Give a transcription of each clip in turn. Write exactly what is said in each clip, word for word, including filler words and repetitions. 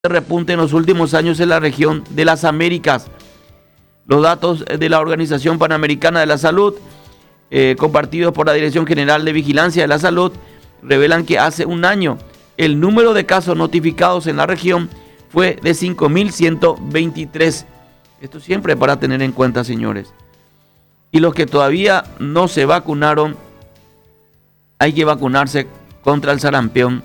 repunte en los últimos años en la región de las Américas. Los datos de la Organización Panamericana de la Salud, eh, compartidos por la Dirección General de Vigilancia de la Salud, revelan que hace un año el número de casos notificados en la región fue de cinco mil ciento veintitrés. Esto siempre para tener en cuenta, señores. Y los que todavía no se vacunaron, hay que vacunarse contra el sarampión.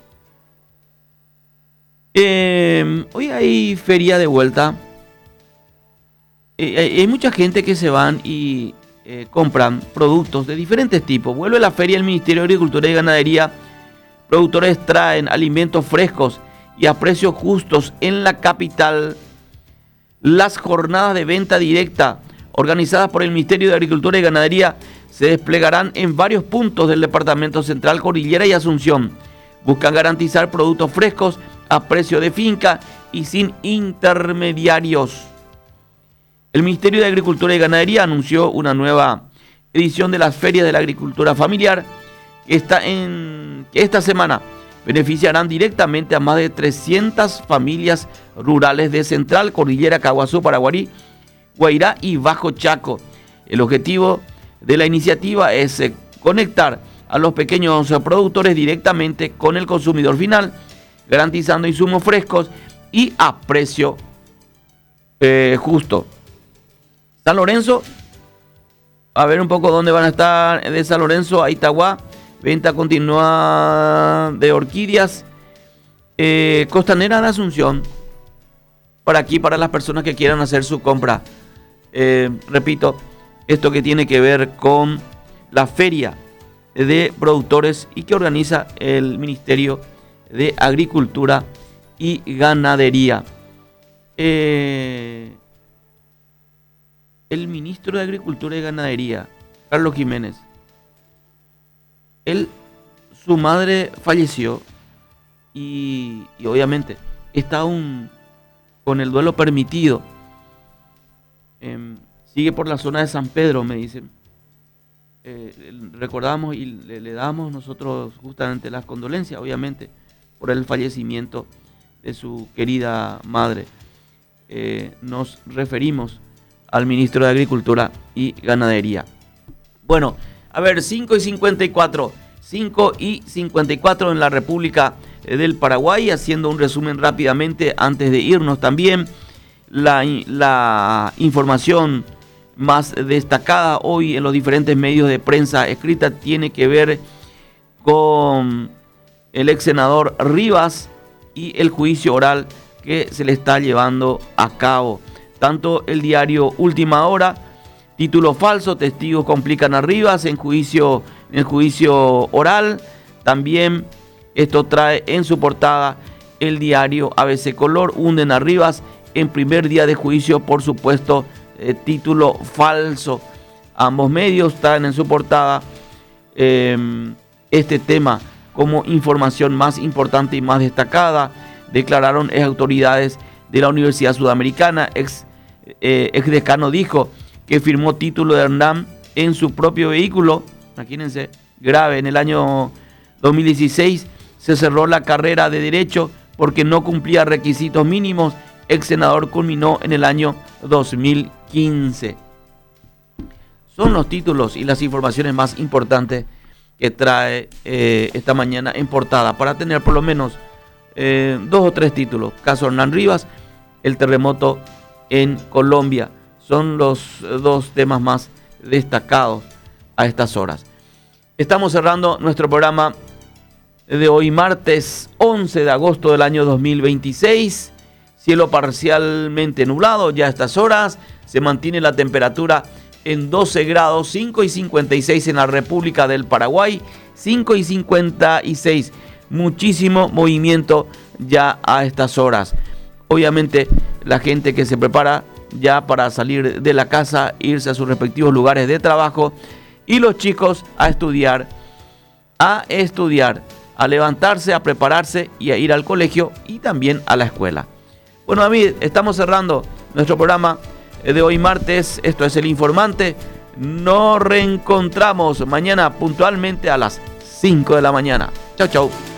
Eh, hoy hay feria de vuelta. Eh, hay, hay mucha gente que se van y eh, compran productos de diferentes tipos. Vuelve la feria del Ministerio de Agricultura y Ganadería. Productores traen alimentos frescos y a precios justos en la capital. Las jornadas de venta directa organizadas por el Ministerio de Agricultura y Ganadería se desplegarán en varios puntos del departamento central, Cordillera y Asunción. Buscan garantizar productos frescos a precio de finca y sin intermediarios. El Ministerio de Agricultura y Ganadería anunció una nueva edición de las ferias de la agricultura familiar que, está en, que esta semana beneficiarán directamente a más de trescientas familias rurales de Central, Cordillera, Caguazú, Paraguarí, Guairá y Bajo Chaco. El objetivo de la iniciativa es eh, conectar a los pequeños productores directamente con el consumidor final, garantizando insumos frescos y a precio eh, justo. San Lorenzo, a ver un poco dónde van a estar. De San Lorenzo a Itagua, venta continua de orquídeas. Eh, Costanera de Asunción, para aquí, para las personas que quieran hacer su compra. Eh, repito, esto que tiene que ver con la feria de productores y que organiza el Ministerio de Agricultura y Ganadería. Eh, el ministro de Agricultura y Ganadería, Carlos Jiménez, él, su madre falleció y, y obviamente está aún con el duelo permitido. Eh, sigue por la zona de San Pedro, me dicen. Eh, recordamos y le, le damos nosotros justamente las condolencias, obviamente, por el fallecimiento de su querida madre. Eh, nos referimos al ministro de Agricultura y Ganadería. Bueno, a ver, cinco y cincuenta y cuatro. cinco y cincuenta y cuatro en la República del Paraguay. Haciendo un resumen rápidamente antes de irnos también. La, la información más destacada hoy en los diferentes medios de prensa escrita tiene que ver con el ex senador Rivas y el juicio oral que se le está llevando a cabo. Tanto el diario Última Hora, título falso, testigos complican a Rivas en juicio, en el juicio oral. También esto trae en su portada el diario A B C Color, hunden a Rivas en primer día de juicio por supuesto eh, título falso. Ambos medios traen en su portada eh, este tema como información más importante y más destacada. Declararon ex autoridades de la Universidad Sudamericana. Ex, eh, ex decano dijo que firmó título de Hernán en su propio vehículo. Imagínense, grave. En el año dos mil dieciséis se cerró la carrera de Derecho porque no cumplía requisitos mínimos. Ex senador culminó en el año dos mil quince. Son los títulos y las informaciones más importantes que trae eh, esta mañana en portada, para tener por lo menos eh, dos o tres títulos. Caso Hernán Rivas, el terremoto en Colombia, son los dos temas más destacados a estas horas. Estamos cerrando nuestro programa de hoy, martes once de agosto del año dos mil veintiséis. Cielo parcialmente nublado ya a estas horas. Se mantiene la temperatura en doce grados, cinco y cincuenta y seis en la República del Paraguay, cinco y cincuenta y seis. Muchísimo movimiento ya a estas horas. Obviamente la gente que se prepara ya para salir de la casa, irse a sus respectivos lugares de trabajo, y los chicos a estudiar, a estudiar, a levantarse, a prepararse y a ir al colegio y también a la escuela. Bueno, David, estamos cerrando nuestro programa de hoy martes. Esto es El Informante. Nos reencontramos mañana puntualmente a las cinco de la mañana. Chau, chau.